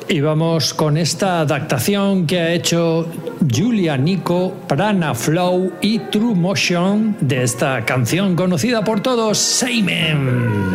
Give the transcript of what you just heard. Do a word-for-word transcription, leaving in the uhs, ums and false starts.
Y vamos con esta adaptación que ha hecho Julia Nico, Prana Flow y True Motion de esta canción conocida por todos, Seimen.